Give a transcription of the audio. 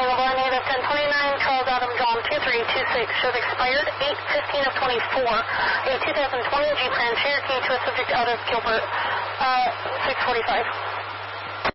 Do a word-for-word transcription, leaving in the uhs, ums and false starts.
Boulevard, native ten twenty-nine, Charles Adam John two three two six, shows expired eight fifteen of twenty-four, a two thousand twenty Jeep Grand Cherokee to a subject out of Gilbert, uh, six forty-five.